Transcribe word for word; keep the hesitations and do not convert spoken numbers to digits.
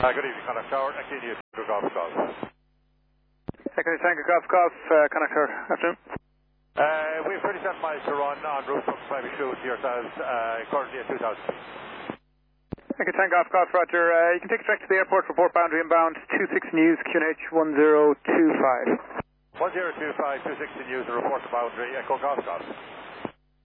Uh, good evening, Connacht Tower. Echo India to Golf Golf. Echo Tango Golf Golf, uh, Connacht Tower. Afternoon. Uh, we have thirty-seven miles to run en route from Private Shoe to yourselves, uh, currently at two thousand feet. Echo Tango Golf Golf, Roger. Uh, you can take a direct to the airport, report boundary inbound, two six News, Q N H one zero two five. one zero two five, two sixty News, and report to boundary, Echo Golf Golf.